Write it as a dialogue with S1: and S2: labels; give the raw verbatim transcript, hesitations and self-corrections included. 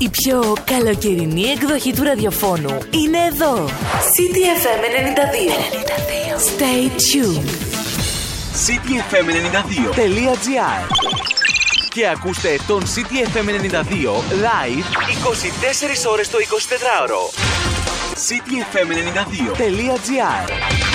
S1: Η πιο καλοκαιρινή εκδοχή του ραδιοφώνου είναι εδώ. City εφ εμ ενενήντα δύο. Stay tuned.
S2: City εφ εμ ενενήντα δύο τελεία τζι άρ. Και ακούστε τον City εφ εμ ενενήντα δύο live είκοσι τέσσερις ώρες το εικοσιτετράωρο. City εφ εμ ενενήντα δύο τελεία τζι άρ.